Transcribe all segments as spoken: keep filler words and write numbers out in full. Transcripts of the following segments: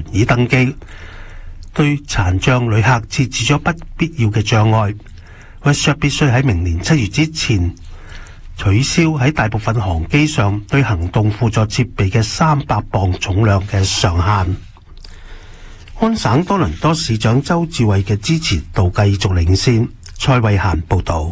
以登機，對殘障旅客設置咗不必要嘅障礙。WestJet必須喺明年七月之前取消喺大部分航機上對行動輔助設備嘅三百磅重量嘅上限。安省多倫多市長鄒至蕙嘅支持度繼續領先。蔡慧嫻報道。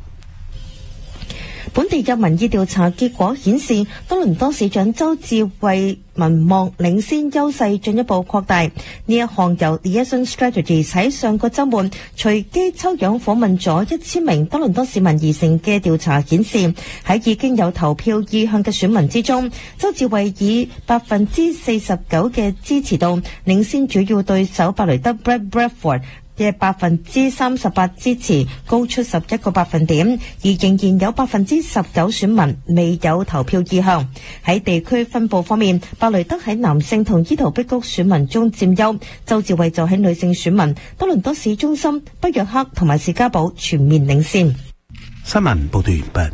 本地嘅民意調查結果顯示，多倫多市長鄒至蕙民望領先優勢進一步擴大。呢一項由 Liaison Strategies 喺上個週末隨機抽樣訪問咗一千名多倫多市民而成嘅調查顯示，喺已經有投票意向嘅選民之中，鄒至蕙以百分之四十九嘅支持度領先主要對手伯雷德 Brad Bradford嘅百分之三十八支持，高出十一個百分點，而仍然有百分之十九選民未有投票意向。喺地區分佈方面，伯雷德喺男性同伊圖碧谷選民中佔優，鄒至蕙就喺女性選民多倫多市中心、北約克同埋士嘉堡全面領先。 新聞報道完畢。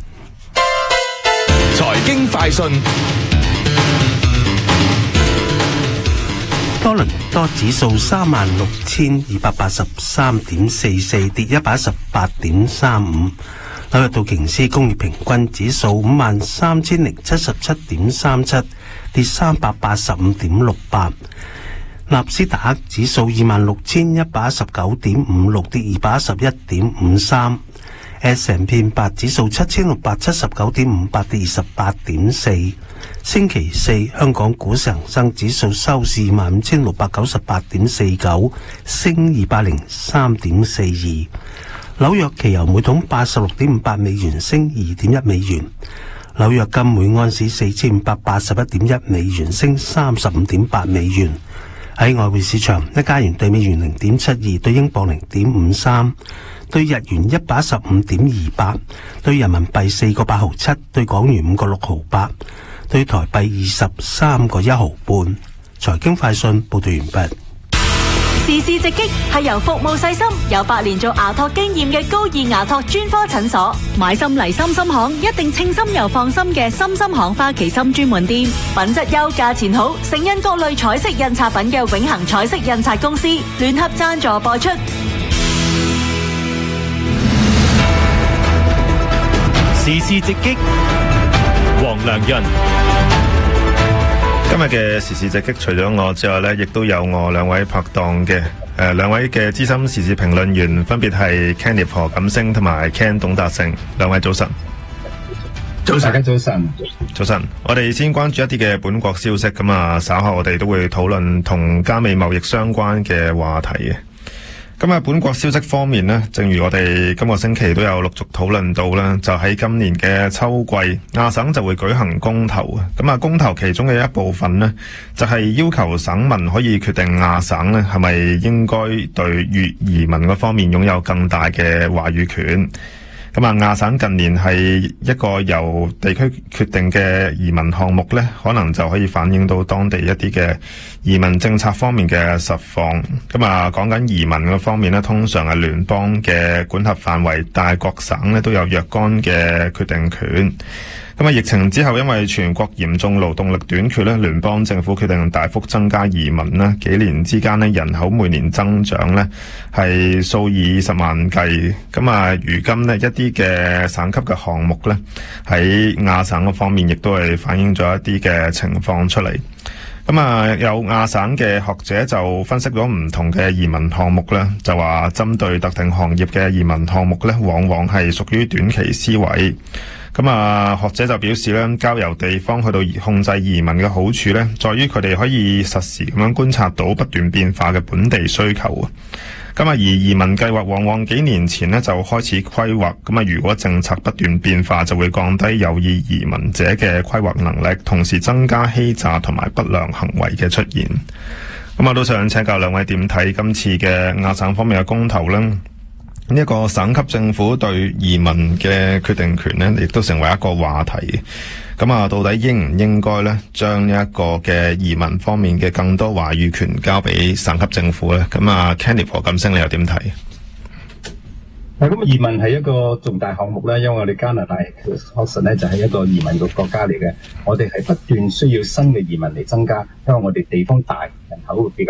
財經快訊。 多倫多指數三萬六千二百八十三點四四，跌一百一十八點三五。紐約道瓊斯工業平均指數五萬三千零七十七點三七，跌三百八十五點六八。納斯達克指數二萬六千一百一十九點五六，跌二百一十一點五三。S and P 五百指數七千六百七十九點五八，跌二十八點四。星期四香港股市恒生指數收市二萬五千六百九十八點四九，升二百零三點四二。紐約期油每桶八十六點五八美元，升二點一美元。紐約金每盎司四千五百八十一點一美元，升三十五點八美元。喺外匯市場，一加元對美元零點七二，對英鎊零點五三，對日元一百一十五點二八，對人民幣四個八毫七，對港元五個六毫八，對台幣二十三個一毫半。財經快訊報道完畢。 時事直擊係由服務細心、有八年做牙托經驗嘅高爾牙托專科診所。買心嚟心心行，一定稱心又放心嘅心心行花旗參專門店，品質優、價錢好，盛印各類彩色印刷品嘅永恆彩色印刷公司聯合贊助播出。 時事直擊，黃良潤。 今日嘅時事直擊，除咗我之外呢，亦都有我兩位拍檔嘅誒，兩位嘅資深時事評論員，分別係 Kenneth 何錦星同埋 Ken 董達成。兩位早晨。 早晨，大家早晨。 早晨，我哋先關注一啲嘅本國消息，咁啊稍後我哋都會討論同加美貿易相關嘅話題嘅。咁啊，本國消息方面呢，正如我哋今個星期都有陸續討論到啦，就喺今年嘅秋季，亞省就會舉行公投啊。咁啊，公投其中嘅一部分呢，就係要求省民可以決定亞省呢係咪應該對越移民嗰方面擁有更大嘅話語權。咁啊，亞省近年係一個由地區決定嘅移民項目呢，可能就可以反映到當地一啲嘅移民政策方面嘅實況。咁啊，講緊移民嗰方面呢，通常係聯邦嘅管轄範圍，但係各省呢都有若干嘅決定權。咁啊，疫情之後，因為全國嚴重勞動力短缺咧，聯邦政府決定大幅增加移民啦。幾年之間咧，人口每年增長咧係數以十萬計。咁啊，如今咧一啲嘅省級嘅項目咧，喺亞省嗰方面亦都係反映咗一啲嘅情況出嚟。咁啊，有亞省嘅學者就分析咗唔同嘅移民項目咧，就話針對特定行業嘅移民項目咧，往往係屬於短期思維。咁啊，學者就表示咧，交由地方去到控制移民嘅好處咧，在於佢哋可以實時咁樣觀察到不斷變化嘅本地需求啊。咁啊，而移民計劃往往幾年前呢就開始規劃，咁啊，如果政策不斷變化，就會降低有意移民者嘅規劃能力，同時增加欺詐同埋不良行為嘅出現。咁啊，都想請教兩位點睇今次嘅亞省方面嘅公投呢？呢一個省級政府對移民嘅決定權呢，亦都成為一個話題。咁啊，到底應唔應該呢將呢一個嘅移民方面嘅更多話語權交俾省級政府呢？咁啊 Kenneth 何錦星你又點睇？ 咁移民係一個重大項目咧，因為我哋加拿大確實咧就係一個移民嘅國家嚟嘅，我哋係不斷需要新嘅移民嚟增加，因為我哋地方大，人口會比較